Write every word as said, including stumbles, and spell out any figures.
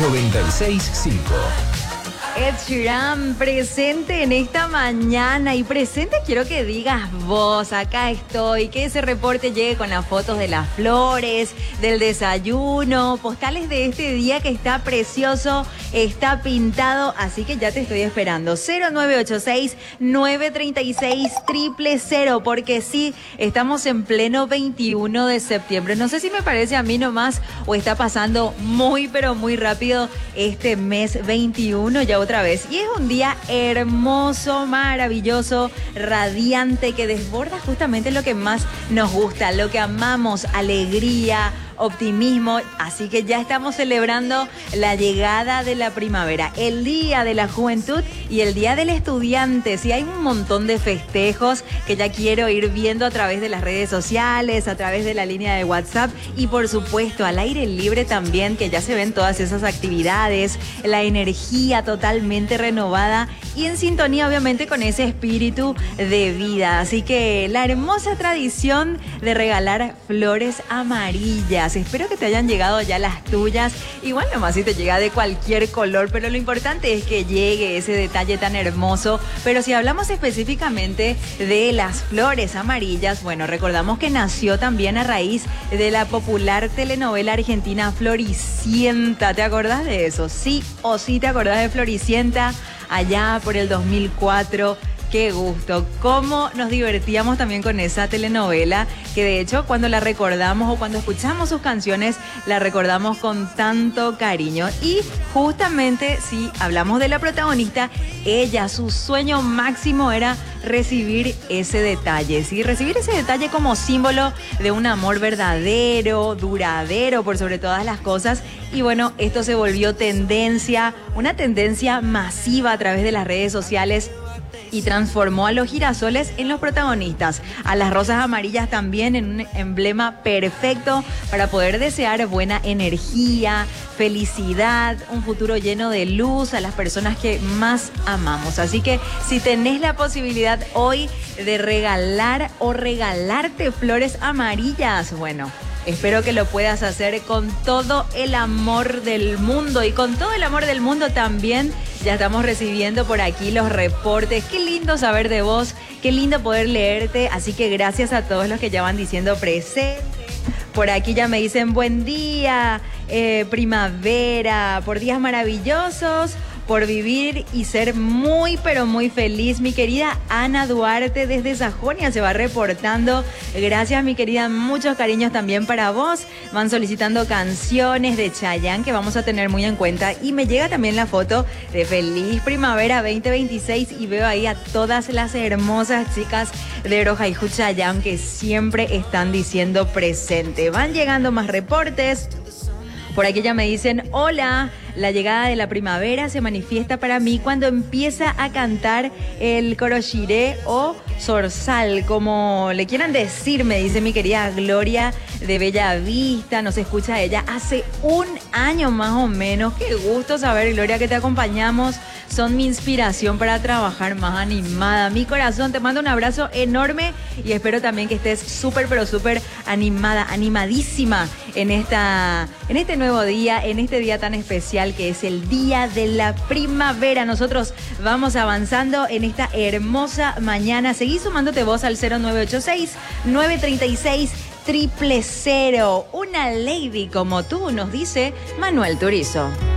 noventa y seis punto cinco. Ed Sheeran presente en esta mañana, y presente quiero que digas vos, acá estoy, que ese reporte llegue con las fotos de las flores, del desayuno, postales de este día que está precioso, está pintado, así que ya te estoy esperando. Cero nueve ocho seis, nueve tres seis, cero cero cero, porque sí, estamos en pleno veintiuno de septiembre. No sé si me parece a mí nomás o está pasando muy pero muy rápido este mes veintiuno ya otra vez. Y es un día hermoso, maravilloso, radiante, que desborda justamente lo que más nos gusta, lo que amamos: alegría, optimismo. Así que ya estamos celebrando la llegada de la primavera, el Día de la Juventud y el Día del Estudiante. Sí, hay un montón de festejos que ya quiero ir viendo a través de las redes sociales, a través de la línea de WhatsApp y por supuesto al aire libre también, que ya se ven todas esas actividades, la energía totalmente renovada y en sintonía obviamente con ese espíritu de vida. Así que la hermosa tradición de regalar flores amarillas. Espero que te hayan llegado ya las tuyas. Igual nomás si te llega de cualquier color, pero lo importante es que llegue ese detalle tan hermoso. Pero si hablamos específicamente de las flores amarillas, bueno, recordamos que nació también a raíz de la popular telenovela argentina Floricienta. ¿Te acordás de eso? Sí o sí te acordás de Floricienta, allá por el dos mil cuatro. Qué gusto, cómo nos divertíamos también con esa telenovela, que de hecho cuando la recordamos o cuando escuchamos sus canciones, la recordamos con tanto cariño. Y justamente si hablamos de la protagonista, ella, su sueño máximo era recibir ese detalle, ¿sí? Recibir ese detalle como símbolo de un amor verdadero, duradero por sobre todas las cosas. Y bueno, esto se volvió tendencia, una tendencia masiva a través de las redes sociales, y transformó a los girasoles en los protagonistas, a las rosas amarillas también en un emblema perfecto para poder desear buena energía, felicidad, un futuro lleno de luz a las personas que más amamos. Así que si tenés la posibilidad hoy de regalar o regalarte flores amarillas, bueno, espero que lo puedas hacer con todo el amor del mundo, y con todo el amor del mundo también ya estamos recibiendo por aquí los reportes. Qué lindo saber de vos, qué lindo poder leerte, así que gracias a todos los que ya van diciendo presente. Por aquí ya me dicen buen día, eh, primavera, por días maravillosos, por vivir y ser muy pero muy feliz. Mi querida Ana Duarte desde Sajonia se va reportando. Gracias, mi querida, muchos cariños también para vos. Van solicitando canciones de Chayanne que vamos a tener muy en cuenta, y me llega también la foto de Feliz Primavera veinte veintiséis y veo ahí a todas las hermosas chicas de Orojaiju Chayanne que siempre están diciendo presente. Van llegando más reportes. Por aquí ya me dicen, hola, la llegada de la primavera se manifiesta para mí cuando empieza a cantar el corochiré o zorzal, como le quieran decir, me dice mi querida Gloria de Bella Vista. Nos escucha ella hace un año más o menos. Qué gusto saber, Gloria, que te acompañamos. Son mi inspiración para trabajar más animada. Mi corazón, te mando un abrazo enorme y espero también que estés súper, pero súper animada, animadísima en, esta, en este nuevo día, en este día tan especial que es el Día de la Primavera. Nosotros vamos avanzando en esta hermosa mañana. Seguí sumándote vos al cero nueve ocho seis, nueve tres seis, cero cero cero. Una lady como tú, nos dice Manuel Turizo.